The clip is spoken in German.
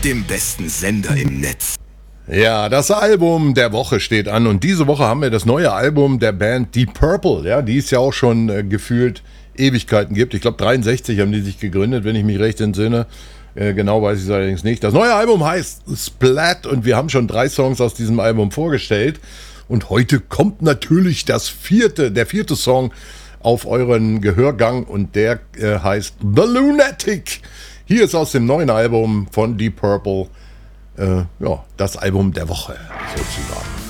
dem besten Sender im Netz. Ja, das Album der Woche steht an und diese Woche haben wir das neue Album der Band Deep Purple, ja, die es ja auch schon gefühlt Ewigkeiten gibt. Ich glaube 63 haben die sich gegründet, wenn ich mich recht entsinne. Genau weiß ich es allerdings nicht. Das neue Album heißt Splat und wir haben schon 3 Songs aus diesem Album vorgestellt. Und heute kommt natürlich der vierte Song auf euren Gehörgang und der heißt The Lunatic. Hier ist aus dem neuen Album von Deep Purple das Album der Woche sozusagen.